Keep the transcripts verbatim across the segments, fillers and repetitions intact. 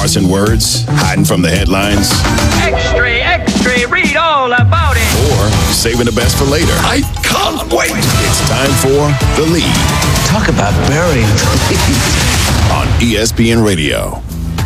Parsing words, hiding from the headlines. Extra, extra, read all about it. Or saving the best for later. I can't wait. It's time for The Lead. Talk about burying the lead. On E S P N Radio.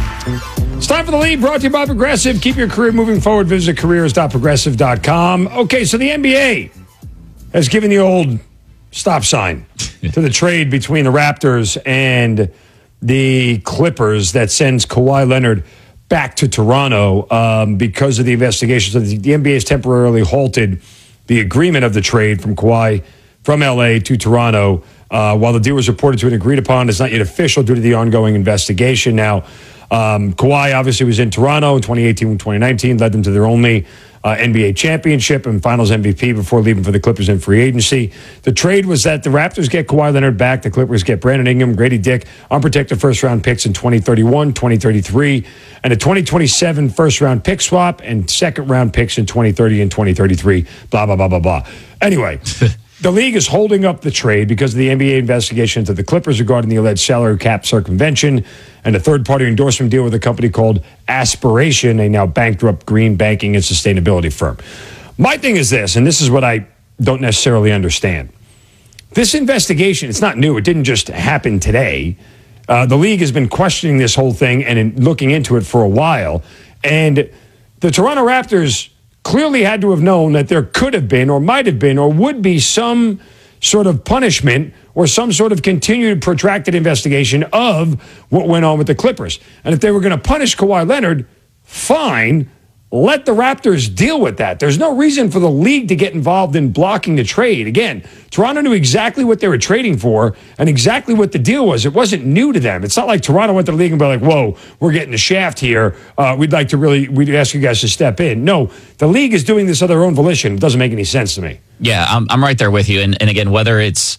It's time for The Lead, brought to you by Progressive. Keep your career moving forward. Visit careers dot progressive dot com. Okay, so the N B A has given the old stop sign to the trade between the Raptors and the Clippers that sends Kawhi Leonard back to Toronto um, because of the investigation. So the, the N B A has temporarily halted the agreement of the trade from Kawhi from L A to Toronto. Uh, while the deal was reported to and agreed upon, it's not yet official due to the ongoing investigation. Now, um, Kawhi obviously was in Toronto in twenty eighteen and twenty nineteen, led them to their only uh, N B A championship and finals M V P before leaving for the Clippers in free agency. The trade was that the Raptors get Kawhi Leonard back, the Clippers get Brandon Ingram, Grady Dick, unprotected first-round picks in twenty thirty-one, twenty thirty-three, and a twenty twenty-seven first-round pick swap and second-round picks in twenty thirty and twenty thirty-three, blah, blah, blah, blah, blah. Anyway, the league is holding up the trade because of the N B A investigation into the Clippers regarding the alleged salary cap circumvention and a third-party endorsement deal with a company called Aspiration, a now bankrupt green banking and sustainability firm. My thing is this, and this is what I don't necessarily understand. This investigation, it's not new. It didn't just happen today. Uh, the league has been questioning this whole thing and in looking into it for a while. And the Toronto Raptors clearly had to have known that there could have been or might have been or would be some sort of punishment or some sort of continued protracted investigation of what went on with the Clippers. And if they were going to punish Kawhi Leonard, fine, let the Raptors deal with that. There's no reason for the league to get involved in blocking the trade. Again, Toronto knew exactly what they were trading for and exactly what the deal was. It wasn't new to them. It's not like Toronto went to the league and be like, whoa, we're getting the shaft here. Uh, we'd like to really, we'd ask you guys to step in. No, the league is doing this of their own volition. It doesn't make any sense to me. Yeah, I'm, I'm right there with you. And, and again, whether it's,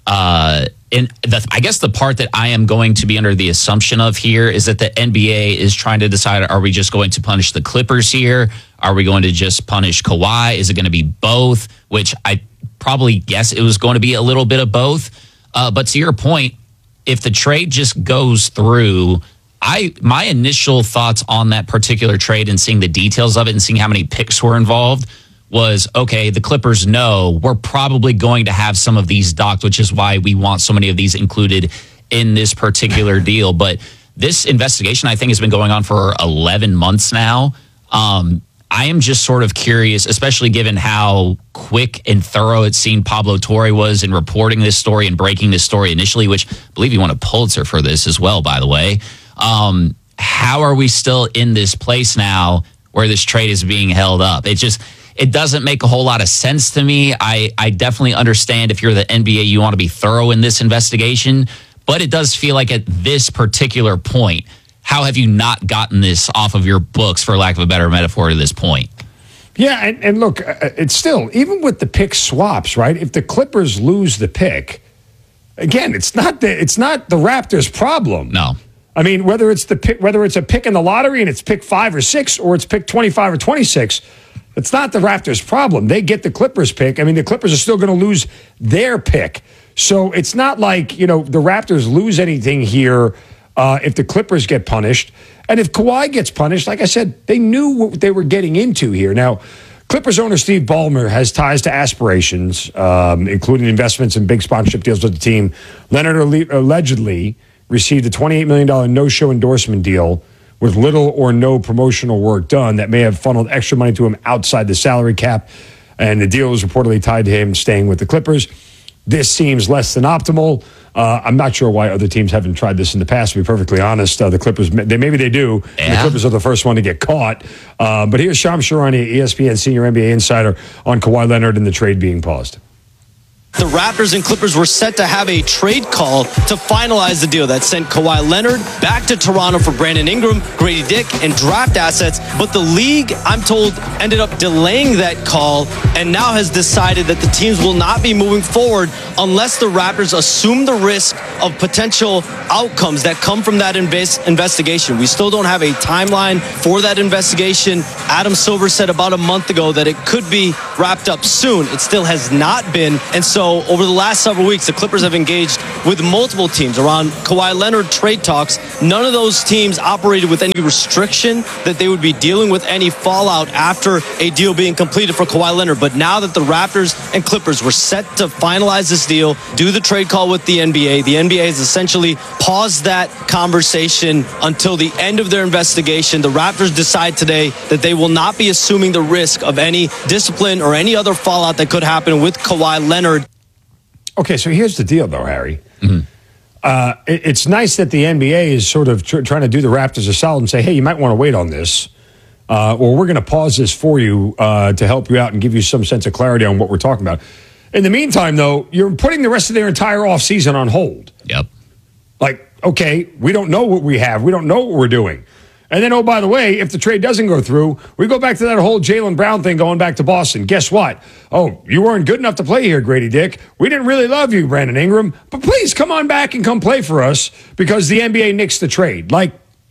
uh, in the, I guess the part that I am going to be under the assumption of here is that the N B A is trying to decide, are we just going to punish the Clippers here? Are we going to just punish Kawhi? Is it going to be both? Which I probably guess it was going to be a little bit of both. Uh, but to your point, if the trade just goes through, I my initial thoughts on that particular trade and seeing the details of it and seeing how many picks were involved was, okay, the Clippers know we're probably going to have some of these docked, which is why we want so many of these included in this particular deal. But this investigation, I think, has been going on for eleven months now. Um, I am just sort of curious, especially given how quick and thorough it seemed Pablo Torre was in reporting this story and breaking this story initially, which I believe he won a Pulitzer for this as well, by the way. Um, how are we still in this place now where this trade is being held up? It just... It doesn't make a whole lot of sense to me. I, I definitely understand if you're the N B A, you want to be thorough in this investigation. But it does feel like at this particular point, how have you not gotten this off of your books, for lack of a better metaphor, to this point? Yeah, and, and look, uh, it's still, even with the pick swaps, right? If the Clippers lose the pick, again, it's not the, it's not the Raptors' problem. No. I mean, whether it's the pick, whether it's a pick in the lottery and it's pick five or six, or it's pick twenty-five or twenty-six, it's not the Raptors' problem. They get the Clippers pick. I mean, the Clippers are still going to lose their pick. So it's not like, you know, the Raptors lose anything here uh, if the Clippers get punished. And if Kawhi gets punished, like I said, they knew what they were getting into here. Now, Clippers owner Steve Ballmer has ties to Aspirations, um, including investments in big sponsorship deals with the team. Leonard allegedly received a twenty-eight million dollars no-show endorsement deal with little or no promotional work done that may have funneled extra money to him outside the salary cap. And the deal was reportedly tied to him staying with the Clippers. This seems less than optimal. Uh, I'm not sure why other teams haven't tried this in the past, to be perfectly honest. Uh, the Clippers, they, maybe they do. Yeah. And the Clippers are the first one to get caught. Uh, but here's Shams Charania, E S P N senior N B A insider, on Kawhi Leonard and the trade being paused. The Raptors and Clippers were set to have a trade call to finalize the deal that sent Kawhi Leonard back to Toronto for Brandon Ingram, Grady Dick, and draft assets. But the league, I'm told, ended up delaying that call and now has decided that the teams will not be moving forward unless the Raptors assume the risk of potential outcomes that come from that invest- investigation. We still don't have a timeline for that investigation. Adam Silver said about a month ago that it could be wrapped up soon. It still has not been. And so over the last several weeks, the Clippers have engaged with multiple teams around Kawhi Leonard trade talks. None of those teams operated with any restriction that they would be dealing with any fallout after a deal being completed for Kawhi Leonard. But now that the Raptors and Clippers were set to finalize this deal, do the trade call with the N B A, the N B A has essentially paused that conversation until the end of their investigation. The Raptors decide today that they will not be assuming the risk of any discipline or any other fallout that could happen with Kawhi Leonard. Okay, so here's the deal, though, Harry. Mm-hmm. Uh, it, it's nice that the N B A is sort of tr- trying to do the Raptors a solid and say, hey, you might want to wait on this, uh, or we're going to pause this for you uh, to help you out and give you some sense of clarity on what we're talking about. In the meantime, though, you're putting the rest of their entire offseason on hold. Yep. Like, okay, we don't know what we have. We don't know what we're doing. And then, oh, by the way, if the trade doesn't go through, we go back to that whole Jaylen Brown thing going back to Boston. Guess what? Oh, you weren't good enough to play here, Grady Dick. We didn't really love you, Brandon Ingram. But please come on back and come play for us because the N B A nixed the trade. Like,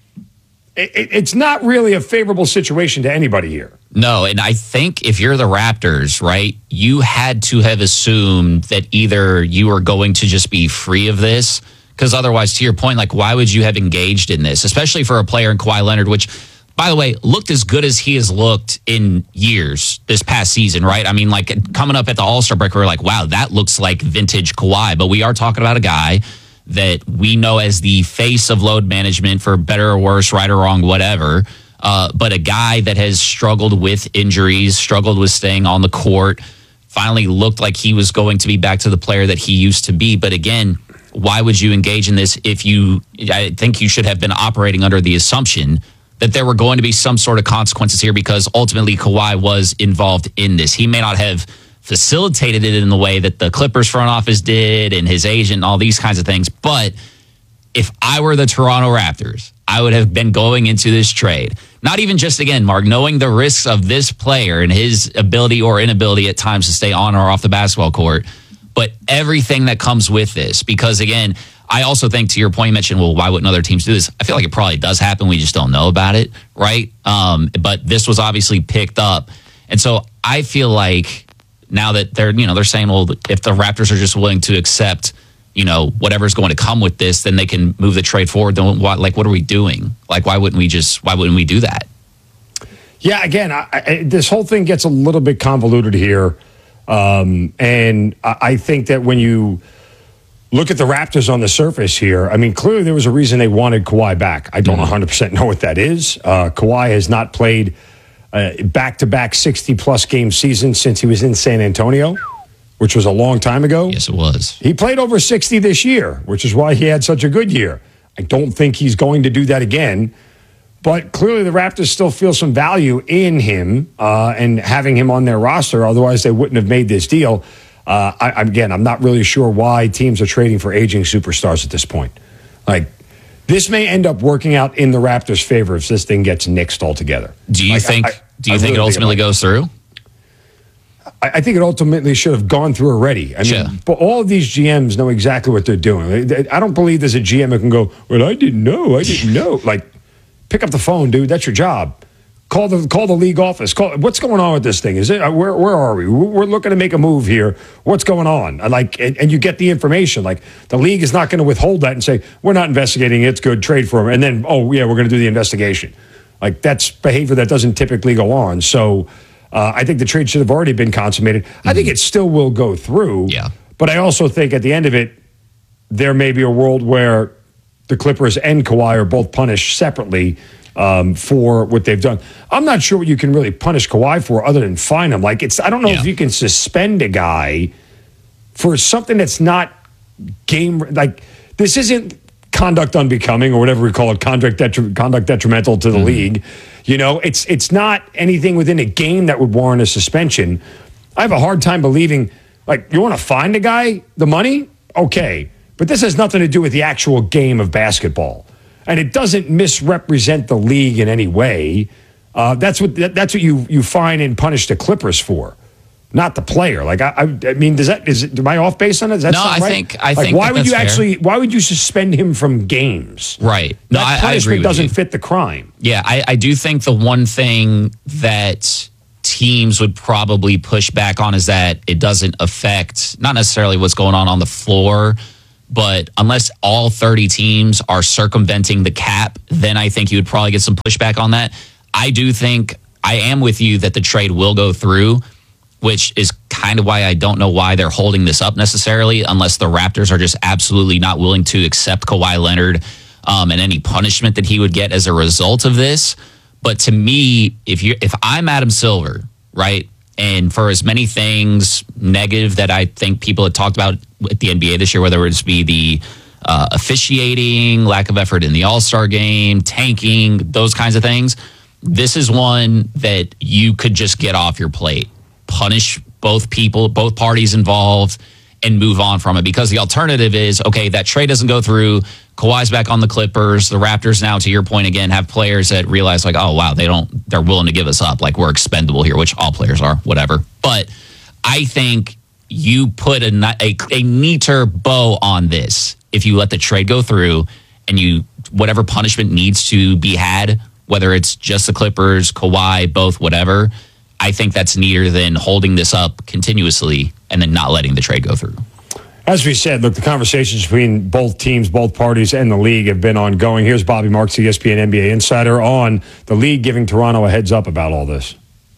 it, it's not really a favorable situation to anybody here. No, and I think if you're the Raptors, right, you had to have assumed that either you were going to just be free of this, because otherwise, to your point, like, why would you have engaged in this, especially for a player in Kawhi Leonard, which, by the way, looked as good as he has looked in years this past season, right? I mean, like, coming up at the All-Star break, we we're like, wow, that looks like vintage Kawhi. But we are talking about a guy that we know as the face of load management, for better or worse, right or wrong, whatever. Uh, but a guy that has struggled with injuries, struggled with staying on the court, finally looked like he was going to be back to the player that he used to be. But again, why would you engage in this if you, I think you should have been operating under the assumption that there were going to be some sort of consequences here, because ultimately Kawhi was involved in this. He may not have facilitated it in the way that the Clippers front office did and his agent and all these kinds of things. But if I were the Toronto Raptors, I would have been going into this trade. Not even just, again, Mark, knowing the risks of this player and his ability or inability at times to stay on or off the basketball court, but everything that comes with this. Because, again, I also think, to your point, you mentioned, well, why wouldn't other teams do this? I feel like it probably does happen. We just don't know about it, right? Um, but this was obviously picked up. And so I feel like now that they're, you know, they're saying, well, if the Raptors are just willing to accept, you know, whatever's going to come with this, then they can move the trade forward. Then what, like, what are we doing? Like, why wouldn't we just, why wouldn't we do that? Yeah, again, I, I, this whole thing gets a little bit convoluted here. Um, and I, I think that when you look at the Raptors on the surface here, I mean, clearly there was a reason they wanted Kawhi back. I don't mm-hmm. one hundred percent know what that is. Uh, Kawhi has not played uh, back-to-back sixty-plus game seasons since he was in San Antonio, which was a long time ago. Yes, it was. He played over sixty this year, which is why he had such a good year. I don't think he's going to do that again. But clearly the Raptors still feel some value in him uh, and having him on their roster. Otherwise, they wouldn't have made this deal. Uh, I, again, I'm not really sure why teams are trading for aging superstars at this point. Like, this may end up working out in the Raptors' favor if this thing gets nixed altogether. Do you like, think? I, I, do you I think really it ultimately think it goes through? I, I think it ultimately should have gone through already. I mean, sure. But all of these G Ms know exactly what they're doing. I don't believe there's a G M that can go, well, I didn't know. I didn't know. Like, pick up the phone, dude. That's your job. Call the call the league office. Call. What's going on with this thing? Is it where where are we? We're looking to make a move here. What's going on? Like, and, and you get the information. Like, the league is not going to withhold that and say we're not investigating. It's good. Trade for him. And then, oh yeah, we're going to do the investigation. Like, that's behavior that doesn't typically go on. So uh, I think the trade should have already been consummated. Mm-hmm. I think it still will go through. Yeah. But I also think at the end of it, there may be a world where the Clippers and Kawhi are both punished separately um, for what they've done. I'm not sure what you can really punish Kawhi for other than fine him. Like, it's, I don't know yeah. if you can suspend a guy for something that's not game. Like, this isn't conduct unbecoming or whatever we call it, conduct, detri- conduct detrimental to the mm-hmm. league. You know, it's it's not anything within a game that would warrant a suspension. I have a hard time believing, like, you want to fine the guy the money? Okay. But this has nothing to do with the actual game of basketball. And it doesn't misrepresent the league in any way. Uh, that's what that, that's what you you fine and punish the Clippers for, not the player. Like, I, I, I mean, does that is it, am I off base on it? Does that no, sound I right? think I like, think why that would that's you fair. actually? Why would you suspend him from games? Right. No, that I, I agree punishment with doesn't you. fit the crime. Yeah, I, I do think the one thing that, teams would probably push back on is that it doesn't affect not necessarily what's going on on the floor, but unless all thirty teams are circumventing the cap, then I think you would probably get some pushback on that. I do think I am with you that the trade will go through, which is kind of why I don't know why they're holding this up necessarily, unless the Raptors are just absolutely not willing to accept Kawhi Leonard um, and any punishment that he would get as a result of this. But to me, if you if I'm Adam Silver, right, and for as many things negative that I think people had talked about at the N B A this year, whether it be the uh, officiating, lack of effort in the All-Star game, tanking, those kinds of things, this is one that you could just get off your plate, punish both people, both parties involved, and move on from it. Because the alternative is, okay, that trade doesn't go through, Kawhi's back on the Clippers, the Raptors now, to your point again, have players that realize like, oh, wow, they don't, they're willing to give us up. Like, we're expendable here, which all players are, whatever. But I think you put a, a, a neater bow on this if you let the trade go through and you, whatever punishment needs to be had, whether it's just the Clippers, Kawhi, both, whatever, I think that's neater than holding this up continuously and then not letting the trade go through. As we said, look, the conversations between both teams, both parties, and the league have been ongoing. Here's Bobby Marks, E S P N N B A insider, on the league giving Toronto a heads up about all this.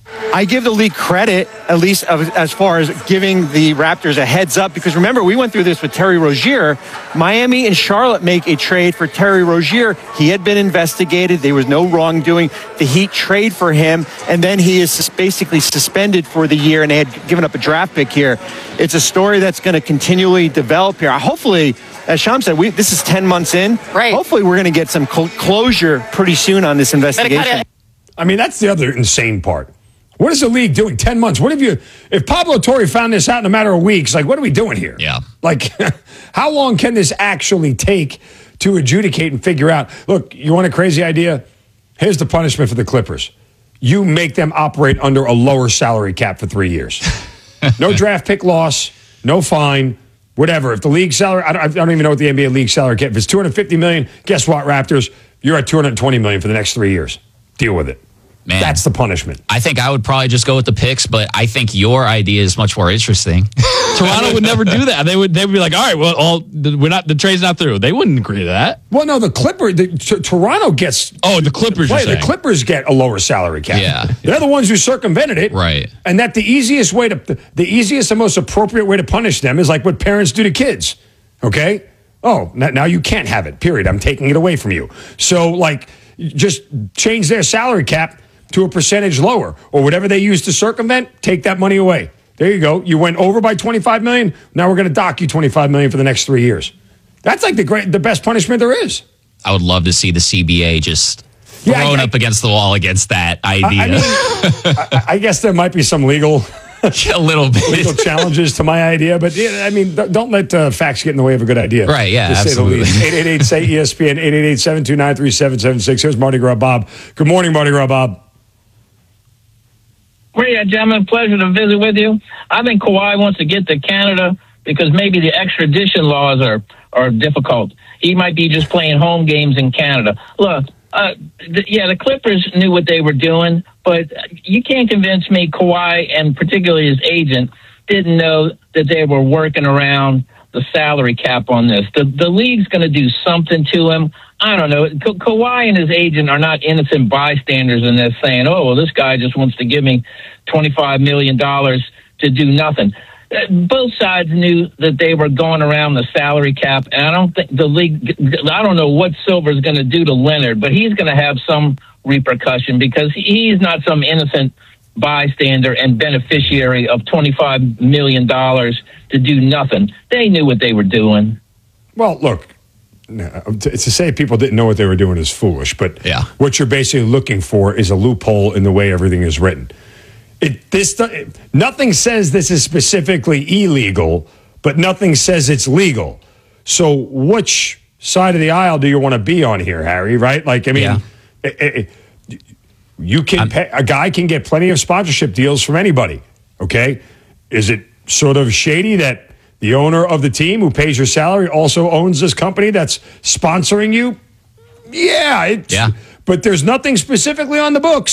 I give the league credit, at least as far as giving the Raptors a heads up, because remember, we went through this with Terry Rozier. Miami and Charlotte make a trade for Terry Rozier. He had been investigated. There was no wrongdoing. The Heat trade for him, and then he is basically suspended for the year, and they had given up a draft pick here. It's a story that's going to continually develop here. Hopefully, as Sham said, we, this is ten months in. Right. Hopefully, we're going to get some cl- closure pretty soon on this investigation. I mean, that's the other insane part. What is the league doing? Ten months. What have you? If Pablo Torre found this out in a matter of weeks, like, what are we doing here? Yeah. Like, how long can this actually take to adjudicate and figure out? Look, you want a crazy idea? Here's the punishment for the Clippers. You make them operate under a lower salary cap for three years. No draft pick loss, no fine, whatever. If the league salary, I don't, I don't even know what the N B A league salary cap. If it's two hundred fifty million dollars, guess what, Raptors? You're at two hundred twenty million dollars for the next three years. Deal with it. Man, that's the punishment. I think I would probably just go with the picks, but I think your idea is much more interesting. Toronto would never do that. They would they would be like, all right, well, all, we're not the trade's not through. They wouldn't agree to that. Well, no, the Clipper, the, t- Toronto gets. Oh, the Clippers. Play, You're the saying. Clippers get a lower salary cap. Yeah, they're the ones who circumvented it, right? And that the easiest way to, the easiest and most appropriate way to punish them is like what parents do to kids. Okay. Oh, now you can't have it. Period. I'm taking it away from you. So, like, just change their salary cap to a percentage lower, or whatever they use to circumvent, take that money away. There you go. You went over by twenty-five million dollars. Now we're going to dock you twenty-five million dollars for the next three years. That's like the great, the best punishment there is. I would love to see the C B A just yeah, thrown I, I, up against the wall against that idea. I, I, mean, I, I guess there might be some legal, a little bit legal challenges to my idea, but yeah, I mean, don't let uh, facts get in the way of a good idea. Right? Yeah, to absolutely. Say the least. eight eight eight say E S P N eight eight eight, seven two nine, three seven seven six. Here's Mardi Gras Bob. Good morning, Mardi Gras Bob. Great, gentlemen. Pleasure to visit with you. I think Kawhi wants to get to Canada because maybe the extradition laws are, are difficult. He might be just playing home games in Canada. Look, uh, th- yeah, the Clippers knew what they were doing, but you can't convince me Kawhi, and particularly his agent, didn't know that they were working around the salary cap on this. The, the league's going to do something to him. I don't know. Ka- Kawhi and his agent are not innocent bystanders in this, saying, oh, well, this guy just wants to give me twenty-five million dollars to do nothing. Uh, both sides knew that they were going around the salary cap, and I don't think the league, I don't know what Silver's going to do to Leonard, but he's going to have some repercussion because he's not some innocent bystander and beneficiary of twenty-five million dollars to do nothing. They knew what they were doing. Well, look, to say people didn't know what they were doing is foolish, but yeah. What you're basically looking for is a loophole in the way everything is written. It, this, nothing says this is specifically illegal, but nothing says it's legal. So which side of the aisle do you want to be on here, Harry, right? Like, I mean, yeah. it, it, you can pay, a guy can get plenty of sponsorship deals from anybody, okay? Is it sort of shady that the owner of the team who pays your salary also owns this company that's sponsoring you? Yeah. It's, yeah. But there's nothing specifically on the books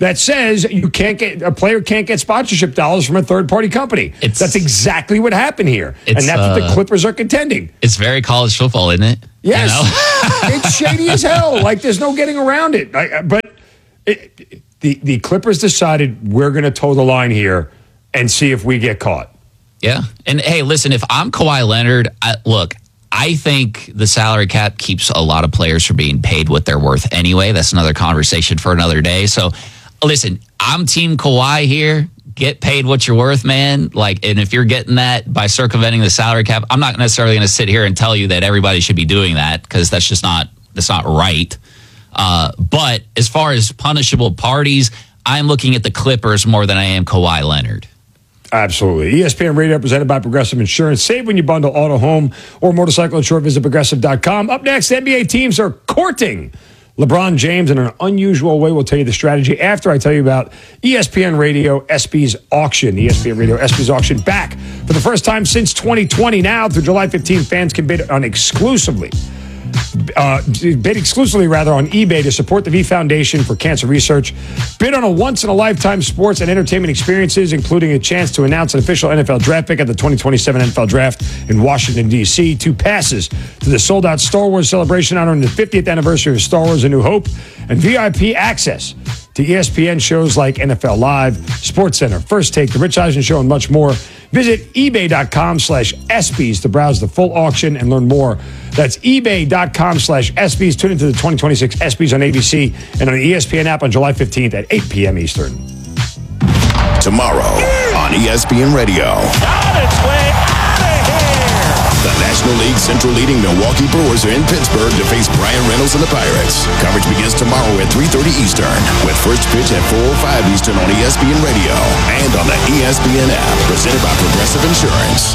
that says you can't get a player can't get sponsorship dollars from a third party company. It's, that's exactly what happened here, and that's uh, what the Clippers are contending. It's very college football, isn't it? Yes, you know? it's shady as hell. Like there's no getting around it. I, but it, the the Clippers decided we're going to toe the line here and see if we get caught. Yeah, and hey, listen, if I'm Kawhi Leonard, I, look. I think the salary cap keeps a lot of players from being paid what they're worth anyway. That's another conversation for another day. So, listen, I'm Team Kawhi here. Get paid what you're worth, man. Like, and if you're getting that by circumventing the salary cap, I'm not necessarily going to sit here and tell you that everybody should be doing that because that's just not that's not right. Uh, but as far as punishable parties, I'm looking at the Clippers more than I am Kawhi Leonard. Absolutely. E S P N Radio presented by Progressive Insurance. Save when you bundle auto, home, or motorcycle insurance. Visit progressive dot com. Up next, N B A teams are courting LeBron James in an unusual way. We'll tell you the strategy after I tell you about E S P N Radio ESPY's auction. E S P N Radio ESPY's auction back for the first time since twenty twenty. Now, through July fifteenth, fans can bid on exclusively Uh, bid exclusively rather on eBay to support the V Foundation for Cancer Research. Bid on a once-in-a-lifetime sports and entertainment experiences, including a chance to announce an official N F L draft pick at the twenty twenty-seven N F L Draft in Washington, D C Two passes to the sold-out Star Wars celebration honoring the fiftieth anniversary of Star Wars A New Hope, and V I P access to E S P N shows like N F L Live, SportsCenter, First Take, The Rich Eisen Show, and much more. Visit ebay.com slash ESPYs to browse the full auction and learn more. That's ebay.com slash ESPYs. Tune into the twenty twenty-six ESPYs on A B C and on the E S P N app on July fifteenth at eight p.m. Eastern. Tomorrow on E S P N Radio. On its way out of here. The National League Central leading Milwaukee Brewers are in Pittsburgh to face Brian Reynolds and the Pirates. Coverage begins tomorrow at three thirty Eastern with first pitch at four oh five Eastern on E S P N Radio and on the E S P N app. Presented by Progressive Insurance.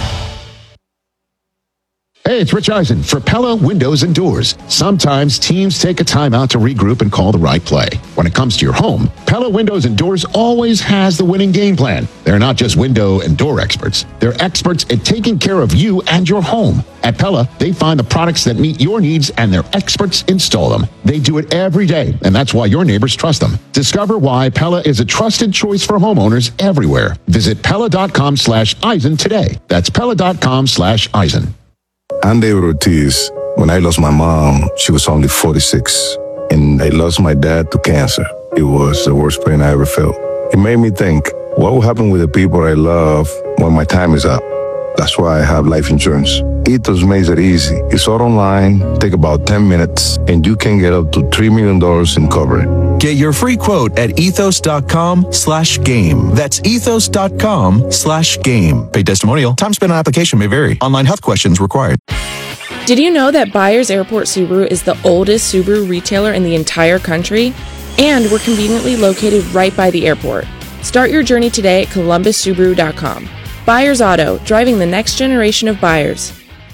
Hey, it's Rich Eisen for Pella Windows and Doors. Sometimes teams take a timeout to regroup and call the right play. When it comes to your home, Pella Windows and Doors always has the winning game plan. They're not just window and door experts. They're experts at taking care of you and your home. At Pella, they find the products that meet your needs and their experts install them. They do it every day, and that's why your neighbors trust them. Discover why Pella is a trusted choice for homeowners everywhere. Visit Pella.com slash Eisen today. That's Pella.com slash Eisen. I'm David Ortiz. When I lost my mom, she was only forty-six. And I lost my dad to cancer. It was the worst pain I ever felt. It made me think, what will happen with the people I love when my time is up? That's why I have life insurance. Ethos makes it easy. It's all online, take about ten minutes, and you can get up to three million dollars in coverage. Get your free quote at ethos.com slash game. That's ethos.com slash game. Paid testimonial. Time spent on application may vary. Online health questions required. Did you know that Byers Airport Subaru is the oldest Subaru retailer in the entire country? And we're conveniently located right by the airport. Start your journey today at columbus subaru dot com. Byers Auto, driving the next generation of buyers.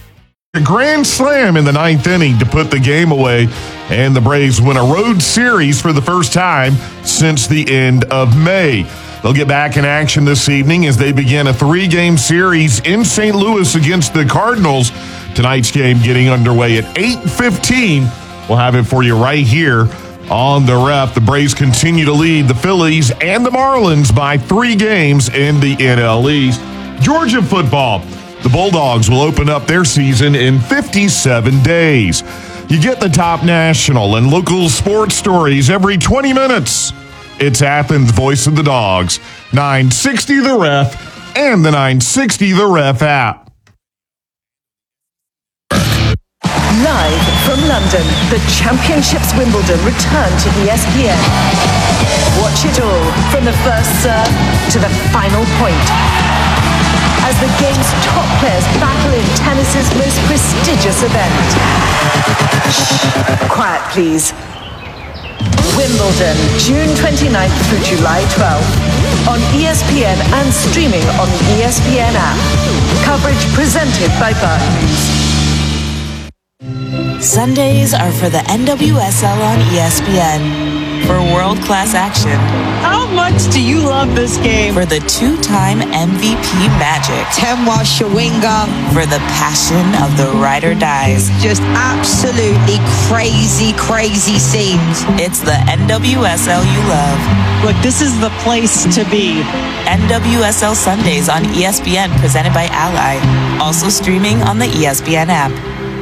A grand slam in the ninth inning to put the game away, and the Braves win a road series for the first time since the end of May. They'll get back in action this evening as they begin a three-game series in Saint Louis against the Cardinals. Tonight's game getting underway at eight fifteen. We'll have it for you right here on the Ref. The Braves continue to lead the Phillies and the Marlins by three games in the N L East. Georgia football. The Bulldogs will open up their season in fifty-seven days. You get the top national and local sports stories every twenty minutes. It's Athens' Voice of the Dogs, nine sixty The Ref, and the nine sixty The Ref app. Live from London, the Championships Wimbledon return to E S P N. Watch it all from the first serve to the final point, as the game's top players battle in tennis's most prestigious event. Shh, quiet please. Wimbledon, June twenty-ninth through July twelfth, on E S P N and streaming on the E S P N app. Coverage presented by Barclays. Sundays are for the N W S L on E S P N. For world-class action. How much do you love this game? For the two-time M V P magic. Temwa Shawinga. For the passion of the ride or dies. Just absolutely crazy, crazy scenes. It's the N W S L you love. Look, this is the place to be. N W S L Sundays on E S P N, presented by Ally. Also streaming on the E S P N app.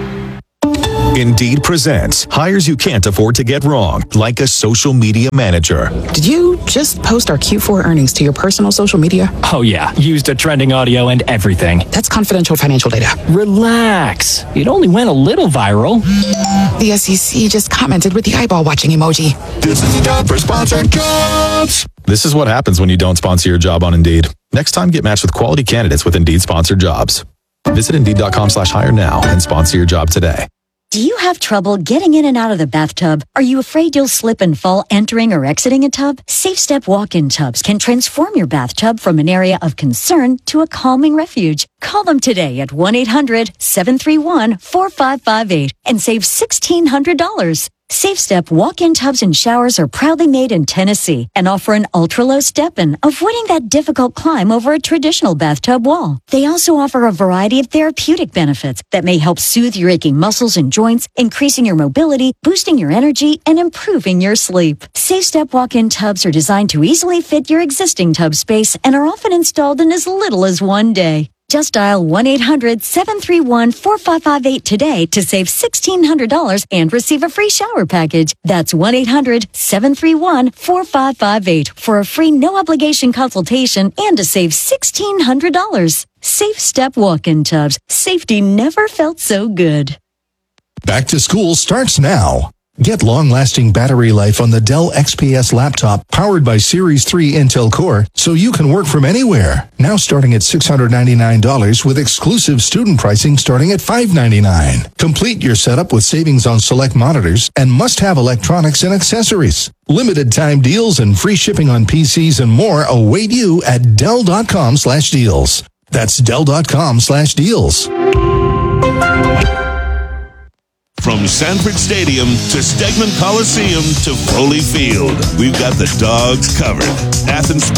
Indeed presents hires you can't afford to get wrong, like a social media manager. Did you just post our Q four earnings to your personal social media? Oh, yeah. Used a trending audio and everything. That's confidential financial data. Relax. It only went a little viral. The S E C just commented with the eyeball watching emoji. This is time for sponsored jobs. This is what happens when you don't sponsor your job on Indeed. Next time, get matched with quality candidates with Indeed sponsored jobs. Visit Indeed.com slash hire now and sponsor your job today. Do you have trouble getting in and out of the bathtub? Are you afraid you'll slip and fall entering or exiting a tub? SafeStep walk-in tubs can transform your bathtub from an area of concern to a calming refuge. Call them today at one eight hundred seven three one four five five eight and save sixteen hundred dollars. SafeStep walk-in tubs and showers are proudly made in Tennessee and offer an ultra-low step-in, avoiding that difficult climb over a traditional bathtub wall. They also offer a variety of therapeutic benefits that may help soothe your aching muscles and joints, increasing your mobility, boosting your energy, and improving your sleep. SafeStep walk-in tubs are designed to easily fit your existing tub space and are often installed in as little as one day. Just dial one eight hundred seven three one four five five eight today to save sixteen hundred dollars and receive a free shower package. That's one eight hundred seven three one four five five eight for a free no-obligation consultation and to save sixteen hundred dollars. Safe Step walk-in tubs. Safety never felt so good. Back to school starts now. Get long-lasting battery life on the Dell X P S laptop powered by Series three Intel Core so you can work from anywhere. Now starting at six hundred ninety-nine dollars with exclusive student pricing starting at five hundred ninety-nine dollars. Complete your setup with savings on select monitors and must-have electronics and accessories. Limited time deals and free shipping on P Cs and more await you at Dell.com slash deals. That's Dell.com slash deals. From Sanford Stadium to Stegman Coliseum to Foley Field, we've got the Dogs covered. Athens Sports